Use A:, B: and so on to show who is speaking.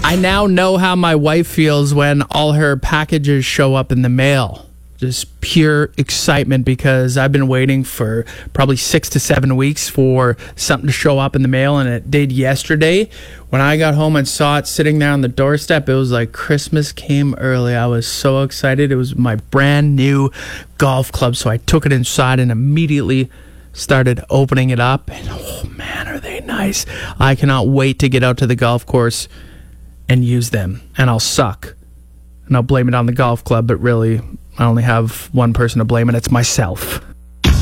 A: I now know how my wife feels when all her packages show up in the mail. Just pure excitement, because I've been waiting for probably 6 to 7 weeks for something to show up in the mail, and it did yesterday. When I got home and saw it sitting there on the doorstep, it was like Christmas came early. I was so excited. It was my brand new golf club, so I took it inside and immediately started opening it up, and oh man, are they nice. I cannot wait to get out to the golf course and use them, and I'll suck. And I'll blame it on the golf club, but really, I only have one person to blame, and it's myself.